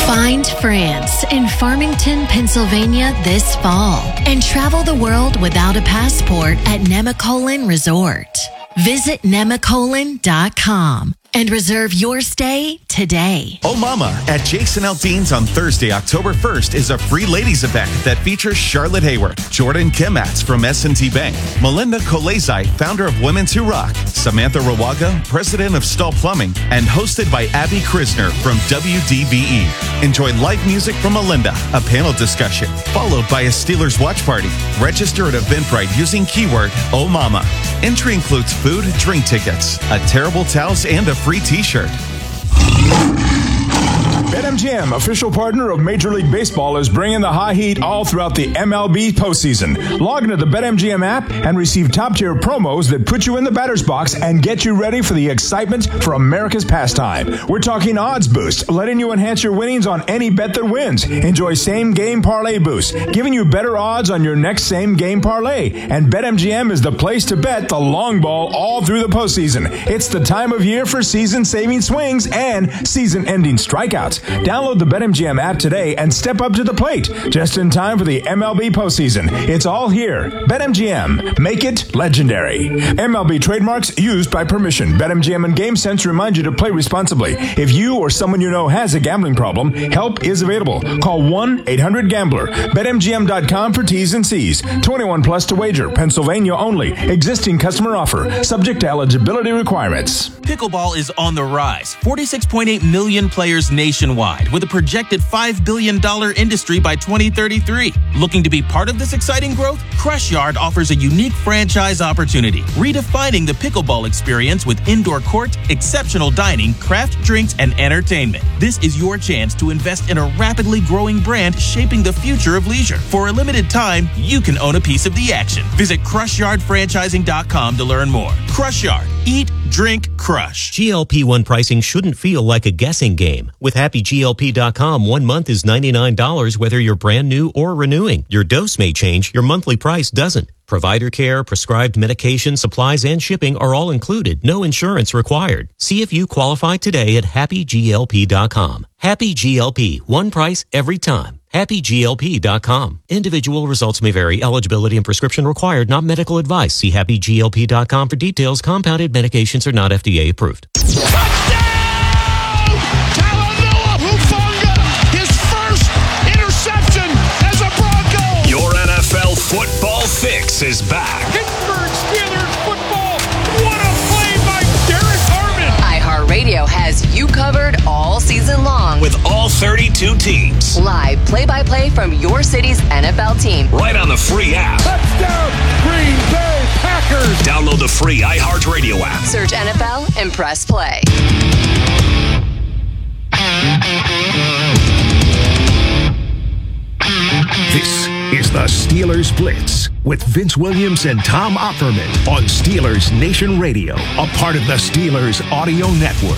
Find France in Farmington, Pennsylvania this fall and travel the world without a passport at Nemacolin Resort. Visit Nemacolin.com and reserve your stay today. Oh Mama at Jason Aldean's on Thursday, October 1st is a free ladies event that features Charlotte Hayward, Jordan Kimatz from S&T Bank, Melinda Kolezai, founder of Women's Who Rock, Samantha Rawaga, president of Stahl Plumbing, and hosted by Abby Krisner from WDVE. Enjoy live music from Melinda, a panel discussion, followed by a Steelers watch party. Register at Eventbrite using keyword Oh Mama. Entry includes food, drink tickets, a Terrible Towels, and a free t-shirt. BetMGM, official partner of Major League Baseball, is bringing the high heat all throughout the MLB postseason. Log into the BetMGM app and receive top-tier promos that put you in the batter's box and get you ready for the excitement for America's pastime. We're talking Odds Boost, letting you enhance your winnings on any bet that wins. Enjoy same-game parlay boost, giving you better odds on your next same-game parlay. And BetMGM is the place to bet the long ball all through the postseason. It's the time of year for season-saving swings and season-ending strikeouts. Download the BetMGM app today and step up to the plate just in time for the MLB postseason. It's all here. BetMGM. Make it legendary. MLB trademarks used by permission. BetMGM and GameSense remind you to play responsibly. If you or someone you know has a gambling problem, help is available. Call 1-800-GAMBLER. BetMGM.com for T's and C's. 21 plus to wager. Pennsylvania only. Existing customer offer. Subject to eligibility requirements. Pickleball is on the rise. 46.8 million players nationwide, with a projected $5 billion industry by 2033. Looking to be part of this exciting growth? Crush Yard offers a unique franchise opportunity, redefining the pickleball experience with indoor court, exceptional dining, craft drinks, and entertainment. This is your chance to invest in a rapidly growing brand shaping the future of leisure. For a limited time, you can own a piece of the action. Visit CrushYardFranchising.com to learn more. Crush Yard. Eat, drink, crush. GLP-1 pricing shouldn't feel like a guessing game. With HappyGLP.com, 1 month is $99 whether you're brand new or renewing. Your dose may change, your monthly price doesn't. Provider care, prescribed medication, supplies, and shipping are all included. No insurance required. See if you qualify today at HappyGLP.com. Happy GLP, one price every time. HappyGLP.com. Individual results may vary. Eligibility and prescription required. Not medical advice. See HappyGLP.com for details. Compounded medications are not FDA approved. Touchdown! Talanoa Hufanga, his first interception as a Bronco. Your NFL football fix is back. Pittsburgh Steelers football. What a play by Derek Harmon. iHeartRadio has you covered all season long. With all 32 teams. Live play-by-play from your city's NFL team. Right on the free app. Touchdown, Green Bay Packers. Download the free iHeartRadio app. Search NFL and press play. This is the Steelers Blitz with Vince Williams and Tom Opperman on Steelers Nation Radio, a part of the Steelers Audio Network.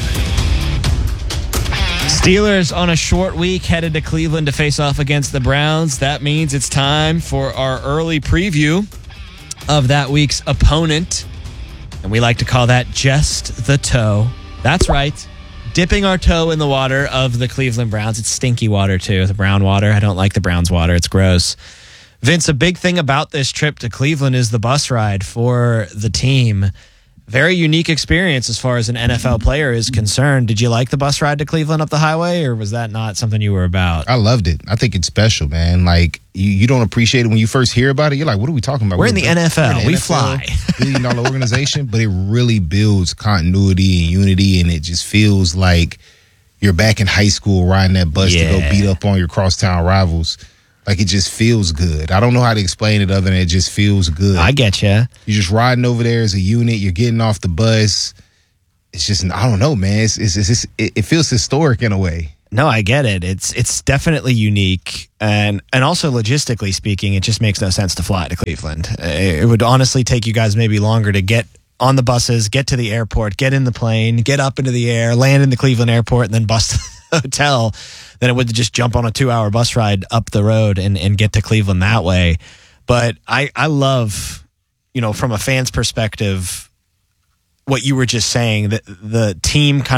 Steelers on a short week headed to Cleveland to face off against the Browns. That means it's time for our early preview of that week's opponent. And we like to call that just the toe. That's right. Dipping our toe in the water of the Cleveland Browns. It's stinky water, too. The brown water. I don't like the Browns water. It's gross. Vince, a big thing about this trip to Cleveland is the bus ride for the team. Very unique experience as far as an NFL player is concerned. Did you like the bus ride to Cleveland up the highway, or was that not something you were about? I loved it. I think it's special, man. Like, you don't appreciate it when you first hear about it. You're like, what are we talking about? We're in the NFL. We fly. $1 billion organization, but it really builds continuity and unity, and it just feels like you're back in high school riding that bus to go beat up on your crosstown rivals. Like, it just feels good. I don't know how to explain it other than it just feels good. I get you. You're just riding over there as a unit. You're getting off the bus. It's just, I don't know, man. It feels historic in a way. No, I get it. It's definitely unique. And also logistically speaking, it just makes no sense to fly to Cleveland. It would honestly take you guys maybe longer to get on the buses, get to the airport, get in the plane, get up into the air, land in the Cleveland airport, and then bus the hotel than it would to just jump on a 2-hour bus ride up the road and get to Cleveland that way. But I love, from a fan's perspective, what you were just saying, that the team kind of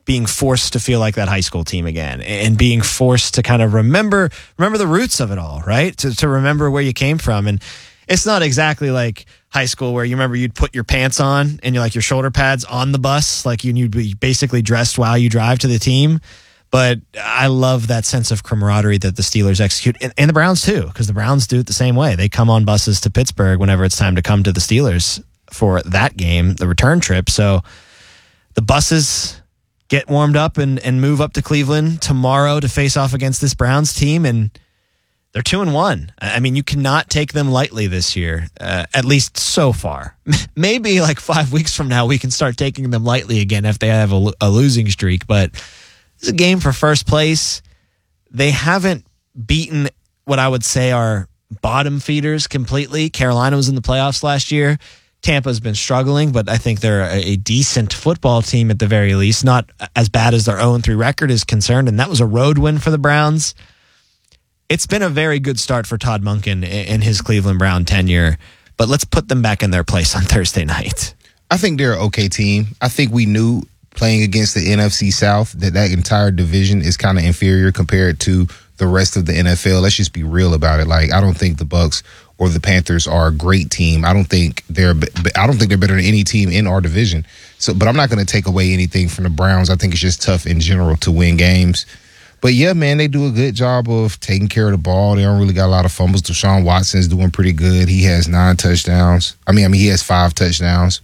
being forced to feel like that high school team again and being forced to kind of remember the roots of it all, right? To remember where you came from. And it's not exactly like high school where you remember you'd put your pants on and your shoulder pads on the bus, like you'd be basically dressed while you drive to the team. But I love that sense of camaraderie that the Steelers execute, and the Browns too, because the Browns do it the same way. They come on buses to Pittsburgh whenever it's time to come to the Steelers for that game, the return trip. So the buses get warmed up and move up to Cleveland tomorrow to face off against this Browns team, and they're 2-1. I mean, you cannot take them lightly this year, at least so far. Maybe like 5 weeks from now, we can start taking them lightly again if they have a losing streak, but it's a game for first place. They haven't beaten what I would say are bottom feeders completely. Carolina was in the playoffs last year. Tampa's been struggling, but I think they're a decent football team at the very least, not as bad as their 0-3 record is concerned, and that was a road win for the Browns. It's been a very good start for Todd Monken in his Cleveland Brown tenure, but let's put them back in their place on Thursday night. I think they're an okay team. I think we knew playing against the NFC South that entire division is kind of inferior compared to the rest of the NFL. Let's just be real about it. Like, I don't think the Bucs or the Panthers are a great team. I don't think they're better than any team in our division. So, but I'm not going to take away anything from the Browns. I think it's just tough in general to win games. But yeah, man, they do a good job of taking care of the ball. They don't really got a lot of fumbles. Deshaun Watson's doing pretty good. He has 9 touchdowns. I mean, he has 5 touchdowns.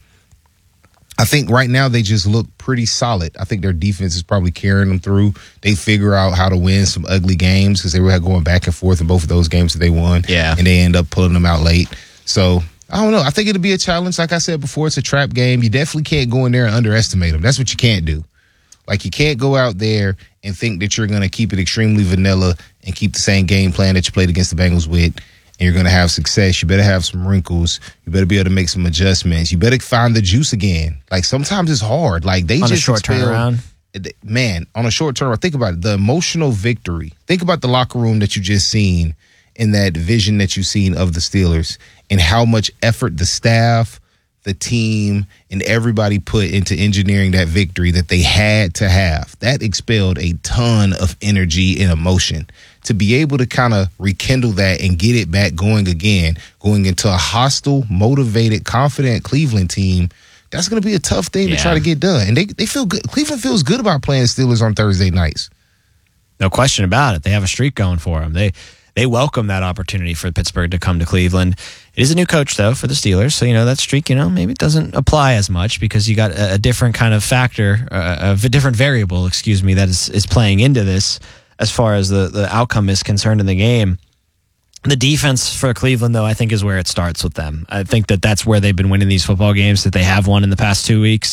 I think right now they just look pretty solid. I think their defense is probably carrying them through. They figure out how to win some ugly games because they were going back and forth in both of those games that they won. Yeah. And they end up pulling them out late. So, I don't know. I think it'll be a challenge. Like I said before, it's a trap game. You definitely can't go in there and underestimate them. That's what you can't do. Like, you can't go out there and think that you're going to keep it extremely vanilla and keep the same game plan that you played against the Bengals with, and you're going to have success. You better have some wrinkles. You better be able to make some adjustments. You better find the juice again. Like, sometimes it's hard. Like, they on just a short turnaround. Man, on a short turnaround, think about it. The emotional victory. Think about the locker room that you just seen in that vision that you've seen of the Steelers and how much effort the staff, the team, and everybody put into engineering that victory that they had to have. That expelled a ton of energy and emotion. To be able to kind of rekindle that and get it back going again, going into a hostile, motivated, confident Cleveland team, that's going to be a tough thing to try to get done. And they feel good. Cleveland feels good about playing Steelers on Thursday nights. No question about it. They have a streak going for them. They welcome that opportunity for Pittsburgh to come to Cleveland. It is a new coach, though, for the Steelers. So, that streak, maybe it doesn't apply as much because you got a different kind of factor, a different variable, that is playing into this as far as the outcome is concerned in the game. The defense for Cleveland, though, I think is where it starts with them. I think that's where they've been winning these football games that they have won in the past 2 weeks.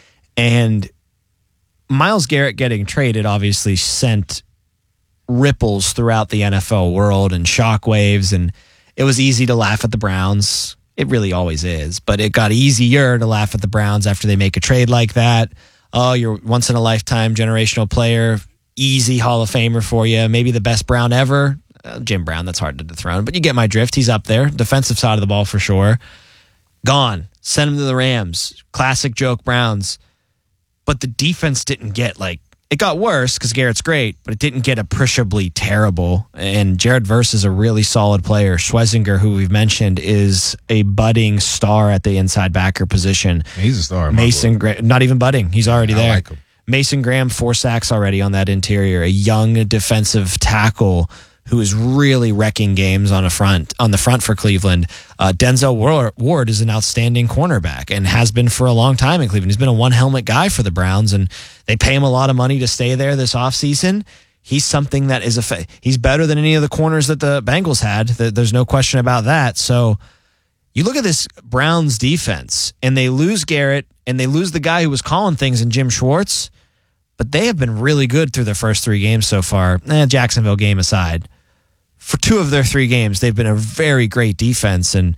And Myles Garrett getting traded obviously sent ripples throughout the NFL world and shockwaves, and it was easy to laugh at the Browns. It really always is, but it got easier to laugh at the Browns after they make a trade like that. Oh, you're once-in-a-lifetime generational player, easy Hall of Famer for you, maybe the best Brown ever. Jim Brown, that's hard to dethrone, but you get my drift. He's up there. Defensive side of the ball for sure. Gone. Send him to the Rams. Classic joke Browns. But the defense didn't get it got worse because Garrett's great, but it didn't get appreciably terrible. And Jared Verse is a really solid player. Schwesinger, who we've mentioned, is a budding star at the inside backer position. He's a star. Mason Graham, not even budding. He's already there. I like him. Mason Graham, 4 sacks already on that interior. A young defensive tackle who is really wrecking games on the front for Cleveland. Denzel Ward is an outstanding cornerback and has been for a long time in Cleveland. He's been a one-helmet guy for the Browns, and they pay him a lot of money to stay there this offseason. He's something that is he's better than any of the corners that the Bengals had. There's no question about that. So you look at this Browns defense, and they lose Garrett, and they lose the guy who was calling things in Jim Schwartz, but they have been really good through their first 3 games so far, Jacksonville game aside. For 2 of their 3 games, they've been a very great defense, and